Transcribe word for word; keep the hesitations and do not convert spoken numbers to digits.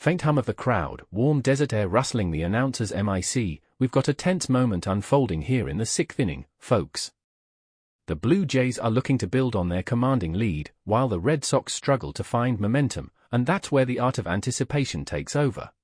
Faint hum of the crowd, warm desert air rustling the announcer's mic, we've got a tense moment unfolding here in the sixth inning, folks. The Blue Jays are looking to build on their commanding lead, while the Red Sox struggle to find momentum, and that's where the art of anticipation takes over.